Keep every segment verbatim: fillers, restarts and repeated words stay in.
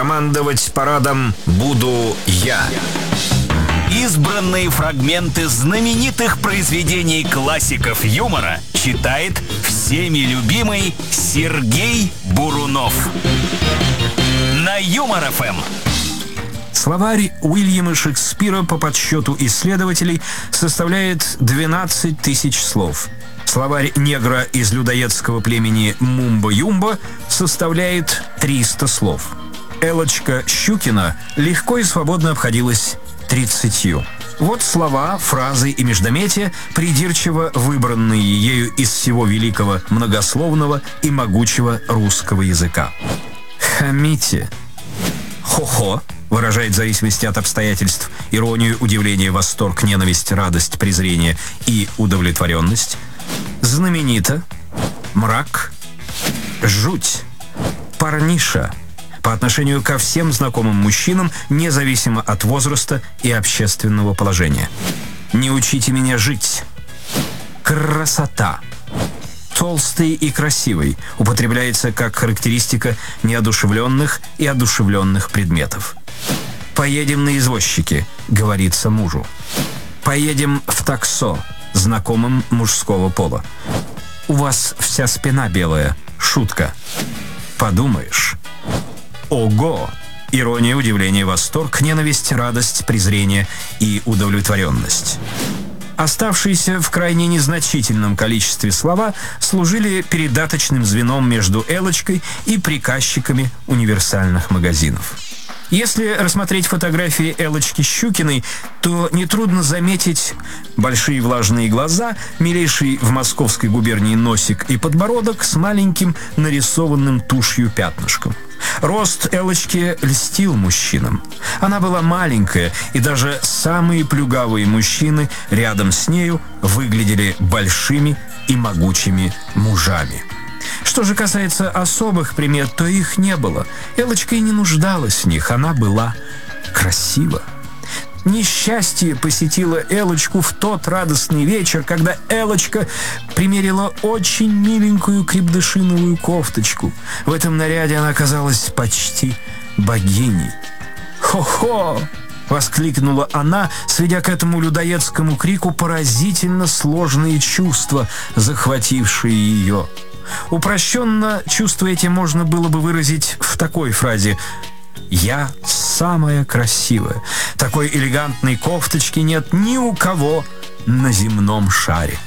Командовать парадом буду я. Избранные фрагменты знаменитых произведений классиков юмора читает всеми любимый Сергей Бурунов. На Юмор-ФМ. Словарь Уильяма Шекспира по подсчету исследователей составляет двенадцать тысяч слов. Словарь негра из людоедского племени Мумба-Юмба составляет триста слов. Элочка Щукина легко и свободно обходилась тридцатью. Вот слова, фразы и междометия, придирчиво выбранные ею из всего великого, многословного и могучего русского языка. Хамите. Хо-хо выражает в зависимости от обстоятельств иронию, удивление, восторг, ненависть, радость, презрение и удовлетворенность. Знаменито. Мрак. Жуть. Парниша. По отношению ко всем знакомым мужчинам, независимо от возраста и общественного положения. Не учите меня жить. Красота. Толстый и красивый употребляется как характеристика неодушевленных и одушевленных предметов. «Поедем на извозчике», — говорится мужу. «Поедем в таксо», знакомым мужского пола. «У вас вся спина белая», шутка. «Подумаешь». Ого! Ирония, удивление, восторг, ненависть, радость, презрение и удовлетворенность. Оставшиеся в крайне незначительном количестве слова служили передаточным звеном между Элочкой и приказчиками универсальных магазинов. Если рассмотреть фотографии Элочки Щукиной, то нетрудно заметить большие влажные глаза, милейший в Московской губернии носик и подбородок с маленьким нарисованным тушью пятнышком. Рост Элочки льстил мужчинам. Она была маленькая, и даже самые плюгавые мужчины рядом с нею выглядели большими и могучими мужами. Что же касается особых примет, то их не было. Элочка и не нуждалась в них, она была красива. Несчастье посетило Элочку в тот радостный вечер, когда Элочка примерила очень миленькую крепдышиновую кофточку. В этом наряде она оказалась почти богиней. «Хо-хо!» — воскликнула она, сведя к этому людоедскому крику поразительно сложные чувства, захватившие ее. Упрощенно чувства эти можно было бы выразить в такой фразе: «Я самая красивая. Такой элегантной кофточки нет ни у кого на земном шаре».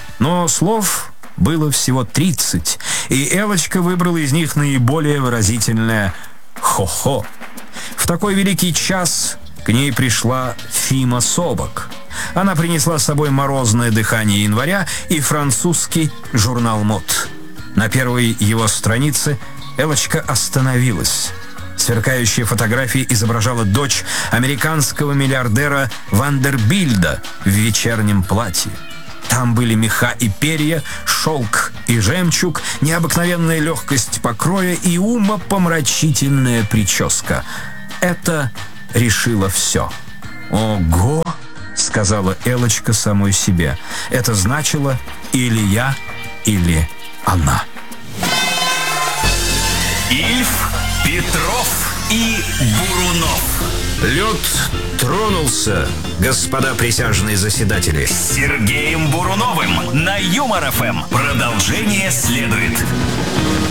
Но слов было всего тридцать, и Элочка выбрала из них наиболее выразительное «хо-хо». В такой великий час к ней пришла Фима Собок. Она принесла с собой «Морозное дыхание января» и французский журнал «Мод». На первой его странице Элочка остановилась. Сверкающая фотография изображала дочь американского миллиардера Вандербильда в вечернем платье. Там были меха и перья, шелк и жемчуг, необыкновенная легкость покроя и умопомрачительная прическа. Это решило все. «Ого!» — сказала Элочка самой себе. Это значило или я, или она. Ильф, Петров и Бурунов. Лед тронулся, господа присяжные заседатели. С Сергеем Буруновым на Юмор-ФМ. Продолжение следует.